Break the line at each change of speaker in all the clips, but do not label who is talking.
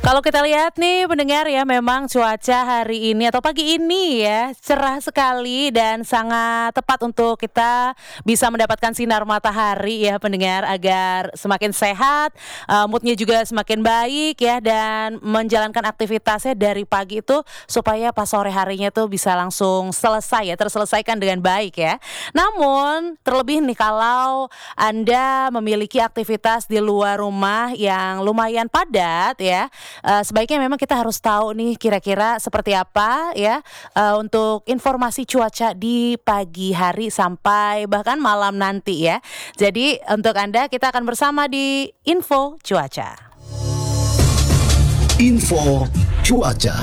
Kalau kita lihat nih pendengar ya, memang cuaca hari ini atau pagi ini ya cerah sekali dan sangat tepat untuk kita bisa mendapatkan sinar matahari ya pendengar, agar semakin sehat, moodnya juga semakin baik ya, dan menjalankan aktivitasnya dari pagi itu supaya pas sore harinya tuh bisa langsung selesai ya, terselesaikan dengan baik ya. Namun terlebih nih kalau Anda memiliki aktivitas di luar rumah yang lumayan padat ya, sebaiknya memang kita harus tahu nih kira-kira seperti apa ya, untuk informasi cuaca di pagi hari sampai bahkan malam nanti ya. Jadi untuk Anda kita akan bersama di Info Cuaca.
Info Cuaca.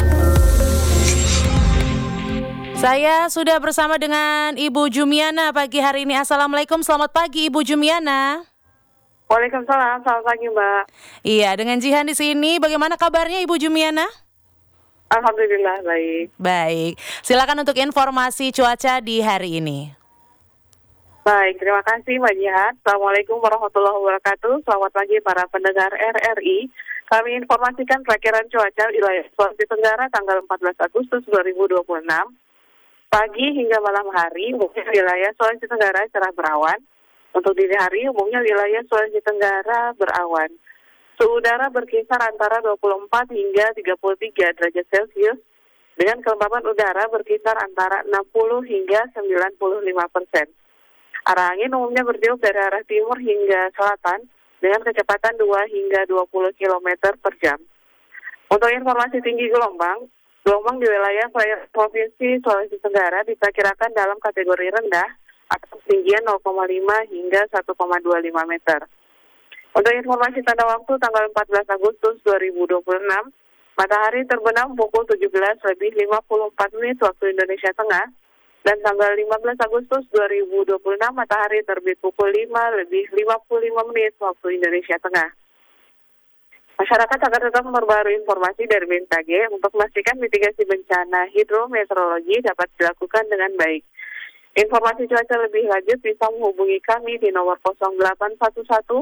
Saya sudah bersama dengan Ibu Jumiana pagi hari ini. Assalamualaikum, selamat pagi Ibu Jumiana.
Waalaikumsalam, selamat pagi Mbak.
Iya, dengan Jihan di sini. Bagaimana kabarnya Ibu Jumiana?
Alhamdulillah baik.
Baik, silakan untuk informasi cuaca di hari ini.
Baik, terima kasih Mbak Jihan. Assalamualaikum warahmatullahi wabarakatuh. Selamat pagi para pendengar RRI. Kami informasikan perakiran cuaca wilayah Sulawesi Tenggara tanggal 14 Agustus 2026. Pagi hingga malam hari, umumnya wilayah Sulawesi Tenggara cerah berawan. Untuk dini hari, umumnya wilayah Sulawesi Tenggara berawan. Suhu udara berkisar antara 24 hingga 33 derajat Celcius, dengan kelembapan udara berkisar antara 60 hingga 95%. Arah angin umumnya bertiup dari arah timur hingga selatan, dengan kecepatan 2 hingga 20 km per jam. Untuk informasi tinggi gelombang di wilayah Provinsi Sulawesi Tenggara diperkirakan dalam kategori rendah, atau ketinggian 0,5 hingga 1,25 meter. Untuk informasi tanda waktu tanggal 14 Agustus 2026, matahari terbenam pukul 17:54 waktu Indonesia Tengah, dan tanggal 15 Agustus 2026 matahari terbit pukul 5:55 waktu Indonesia Tengah. Masyarakat akan tetap memperbarui informasi dari BMKG untuk memastikan mitigasi bencana hidrometeorologi dapat dilakukan dengan baik. Informasi cuaca lebih lanjut bisa menghubungi kami di nomor 0811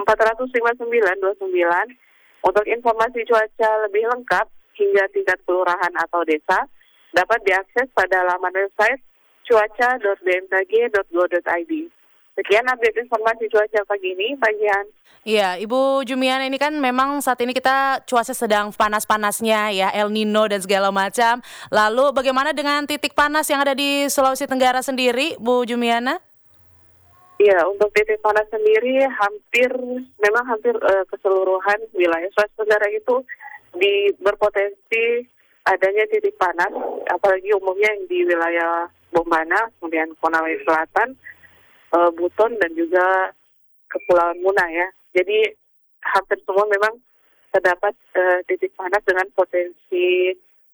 459 29. Untuk informasi cuaca lebih lengkap hingga tingkat kelurahan atau desa dapat diakses pada laman website cuaca.bmkg.go.id. Sekian update informasi cuaca pagi ini, Pak Jihan.
Iya, Ibu Jumiana, ini kan memang saat ini kita cuaca sedang panas-panasnya ya, El Nino dan segala macam. Lalu bagaimana dengan titik panas yang ada di Sulawesi Tenggara sendiri, Bu Jumiana?
Iya, untuk titik panas sendiri hampir keseluruhan wilayah Sulawesi Tenggara itu berpotensi adanya titik panas, apalagi umumnya yang di wilayah Bombana, kemudian Konawe Selatan, Buton, dan juga Kepulauan Muna ya. Jadi hampir semua memang terdapat titik panas dengan potensi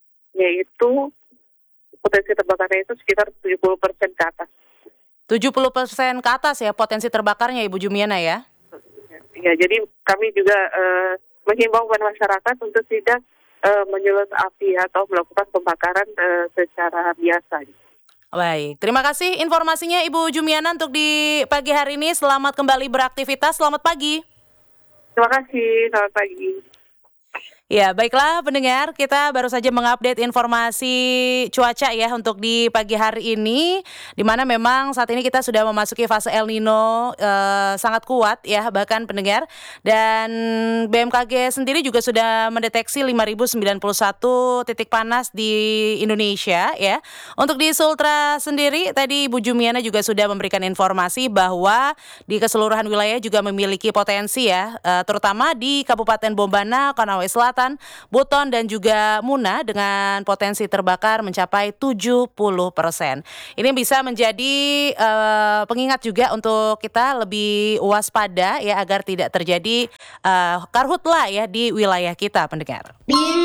terbakarnya itu sekitar 70% ke atas.
70% ke atas ya potensi terbakarnya Ibu Jumiana ya?
Ya, jadi kami juga menghimbau kepada masyarakat untuk tidak menyulut api atau melakukan pembakaran secara biasa.
Baik, terima kasih informasinya Ibu Jumiana untuk di pagi hari ini. Selamat kembali beraktivitas, selamat pagi.
Terima kasih, selamat pagi.
Ya, baiklah pendengar, kita baru saja mengupdate informasi cuaca ya untuk di pagi hari ini, di mana memang saat ini kita sudah memasuki fase El Nino sangat kuat ya bahkan pendengar, dan BMKG sendiri juga sudah mendeteksi 5.091 titik panas di Indonesia ya. Untuk di Sultra sendiri tadi Ibu Jumiana juga sudah memberikan informasi bahwa di keseluruhan wilayah juga memiliki potensi ya, terutama di Kabupaten Bombana, Konawe Selatan, Buton, dan juga Muna dengan potensi terbakar mencapai 70%. Ini bisa menjadi pengingat juga untuk kita lebih waspada ya, agar tidak terjadi karhutlah ya di wilayah kita pendengar.